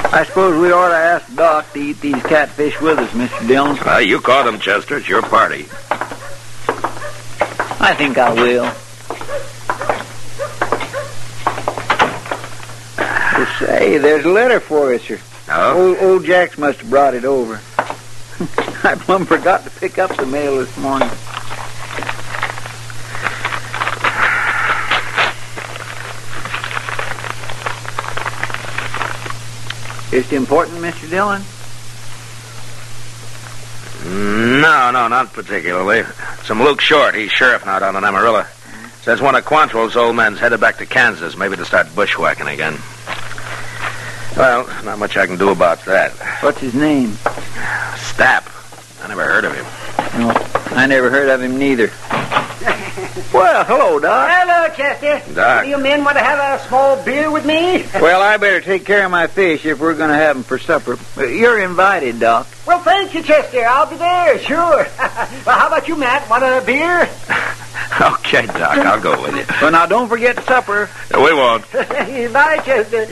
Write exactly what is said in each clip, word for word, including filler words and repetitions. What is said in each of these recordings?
I suppose we ought to ask Doc to eat these catfish with us, Mister Dillon. Uh, you caught them, Chester. It's your party. I think I will. Say, there's a letter for us, sir. Oh? Old, old Jacks must have brought it over. I plumb forgot to pick up the mail this morning. Is it important, Mister Dillon? No, no, not particularly. Some Luke Short. He's sheriff now down in Amarillo. Says one of Quantrill's old men's headed back to Kansas, maybe to start bushwhacking again. Well, not much I can do about that. What's his name? Stapp. I never heard of him. No, I never heard of him neither. Well, hello, Doc. Hello, Chester. Doc. Do you men want to have a small beer with me? Well, I better take care of my fish if we're going to have them for supper. You're invited, Doc. Well, thank you, Chester. I'll be there, sure. Well, how about you, Matt? Want a beer? Okay, Doc, I'll go with you. Well, now, don't forget supper. We won't. Bye, Chester.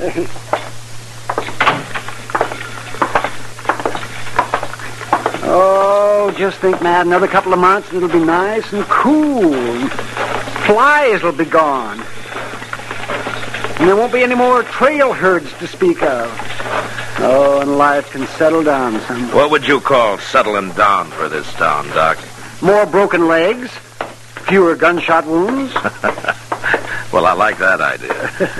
Oh, just think, Matt, another couple of months and it'll be nice and cool. Flies will be gone. And there won't be any more trail herds to speak of. Oh, and life can settle down some. What would you call settling down for this town, Doc? More broken legs, fewer gunshot wounds. Well, I like that idea.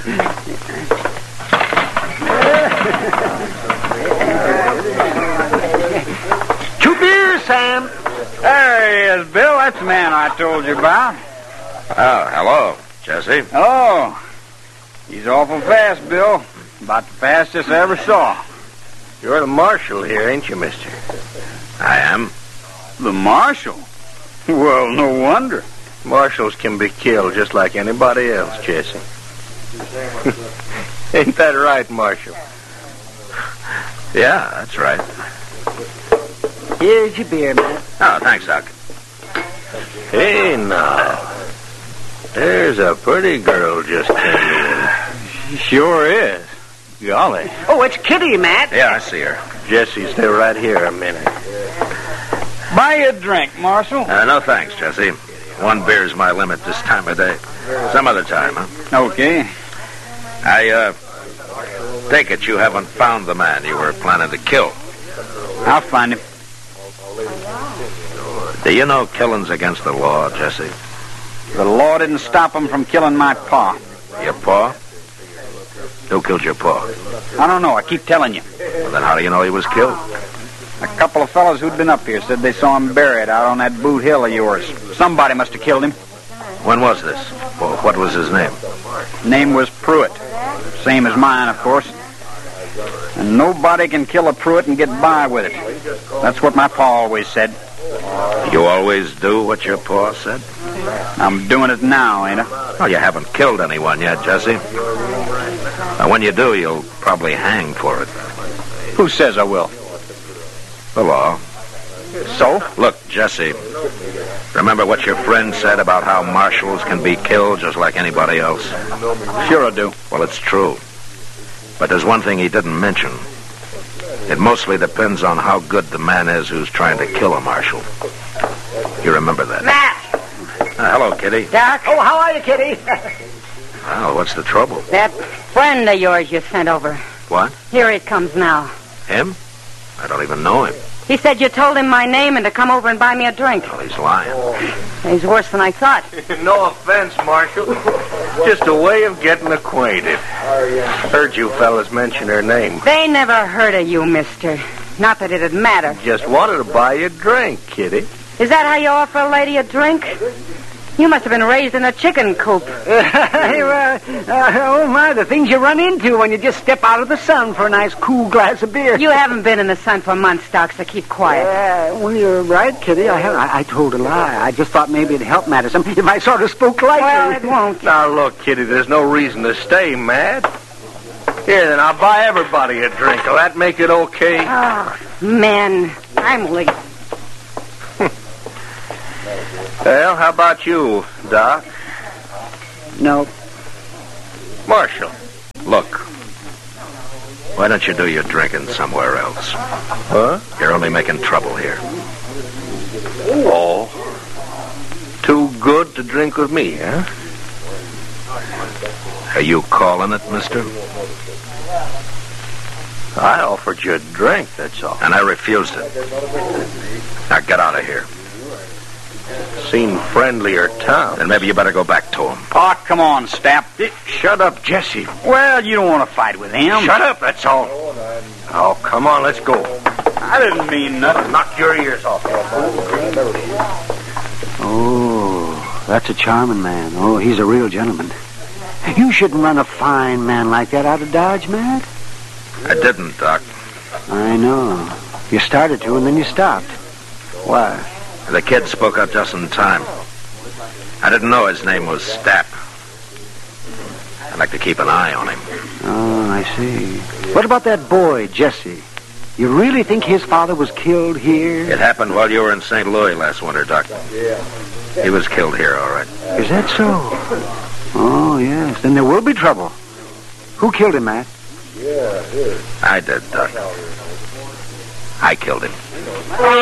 Two beers, Sam. There he is, Bill. That's the man I told you about. Oh, hello, Jesse. Oh, he's awful fast, Bill. About the fastest I ever saw. You're the marshal here, ain't you, mister? I am. The marshal? Well, no wonder. Marshals can be killed just like anybody else, Jesse. Ain't that right, Marshal? Yeah, that's right. Here's your beer, man. Oh, thanks, Doc. Hey, now. There's a pretty girl just came in. Sure is. Golly. Oh, it's Kitty, Matt. Yeah, I see her. Jesse, stay right here a minute. Buy you a drink, Marshal. Uh, no thanks, Jesse. One beer's my limit this time of day. Some other time, huh? Okay. I, uh, take it you haven't found the man you were planning to kill. I'll find him. Do you know killing's against the law, Jesse? The law didn't stop him from killing my pa. Your pa? Who killed your pa? I don't know. I keep telling you. Well, then how do you know he was killed? A couple of fellows who'd been up here said they saw him buried out on that boot hill of yours. Somebody must have killed him. When was this? Well, what was his name? Name was Pruitt. Same as mine, of course. And nobody can kill a Pruitt and get by with it. That's what my pa always said. You always do what your pa said? I'm doing it now, ain't I? Oh, you haven't killed anyone yet, Jesse. Now, when you do, you'll probably hang for it. Who says I will? The law. So? Look, Jesse, remember what your friend said about how marshals can be killed just like anybody else? Sure I do. Well, it's true. But there's one thing he didn't mention. It mostly depends on how good the man is who's trying to kill a marshal. You remember that? Matt. Uh, hello, Kitty. Doc. Oh, how are you, Kitty? Well, what's the trouble? That friend of yours you sent over. What? Here he comes now. Him? I don't even know him. He said you told him my name and to come over and buy me a drink. Well, he's lying. He's worse than I thought. No offense, Marshal. Just a way of getting acquainted. Heard you fellas mention her name. They never heard of you, mister. Not that it'd matter. Just wanted to buy you a drink, Kitty. Is that how you offer a lady a drink? You must have been raised in a chicken coop. uh, uh, oh, my, the things you run into when you just step out of the sun for a nice cool glass of beer. You haven't been in the sun for months, Doc, so keep quiet. Uh, well, you're right, Kitty. I, have, I, I told a lie. I just thought maybe it'd help matters some if I sort of spoke lightly. Well, it won't. Now, look, Kitty, there's no reason to stay mad. Here, then, I'll buy everybody a drink. Will that make it okay? Oh, man, I'm late. Well, how about you, Doc? No. Marshal. Look, Why don't you do your drinking somewhere else? Huh? You're only making trouble here. Oh. Too good to drink with me, huh? Are you calling it, mister? I offered you a drink, that's all. And I refused it. Now get out of here. Seen friendlier towns. Then maybe you better go back to him. Oh, come on, Stap. Shut up, Jesse. Well, you don't want to fight with him. Shut up, that's all. Oh, come on, let's go. I didn't mean nothing. Knock your ears off. Oh, that's a charming man. Oh, he's a real gentleman. You shouldn't run a fine man like that out of Dodge, Matt. I didn't, Doc. I know. You started to, and then you stopped. Why? The kid spoke up just in time. I didn't know his name was Stap. I'd like to keep an eye on him. Oh, I see. What about that boy, Jesse? You really think his father was killed here? It happened while you were in Saint Louis last winter, Doc. He was killed here, all right. Is that so? Oh, yes. Then there will be trouble. Who killed him, Matt? I did, Doc. I killed him.